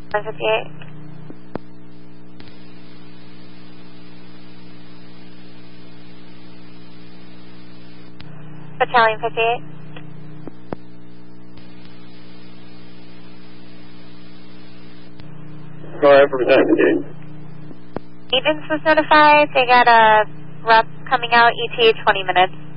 158. Battalion 58. Alright, representative. Agents was notified. They got a rep coming out, ETA 20 minutes.